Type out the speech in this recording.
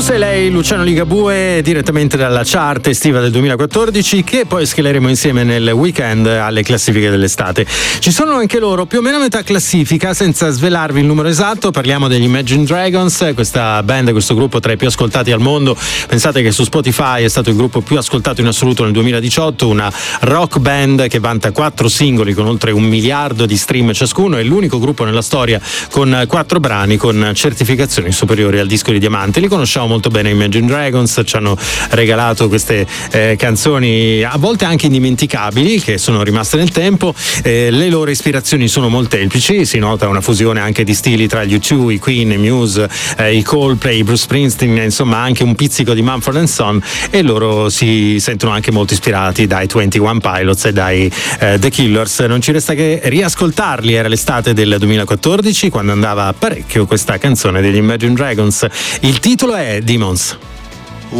Sei lei, Luciano Ligabue, direttamente dalla chart estiva del 2014, che poi schileremo insieme nel weekend alle classifiche dell'estate. Ci sono anche loro più o meno a metà classifica, senza svelarvi il numero esatto. Parliamo degli Imagine Dragons, questa band, questo gruppo tra i più ascoltati al mondo. Pensate che su Spotify è stato il gruppo più ascoltato in assoluto nel 2018, una rock band che vanta 4 singoli con oltre 1 miliardo di stream ciascuno. È l'unico gruppo nella storia con 4 brani con certificazioni superiori al disco di diamante. Li conosciamo molto bene Imagine Dragons, ci hanno regalato queste canzoni a volte anche indimenticabili, che sono rimaste nel tempo. Le loro ispirazioni sono molteplici, si nota una fusione anche di stili tra gli U2, i Queen, i Muse, i Coldplay, i Bruce Springsteen, insomma anche un pizzico di Mumford & Son, e loro si sentono anche molto ispirati dai 21 Pilots e dai The Killers. Non ci resta che riascoltarli. Era l'estate del 2014 quando andava parecchio questa canzone degli Imagine Dragons. Il titolo è Demons.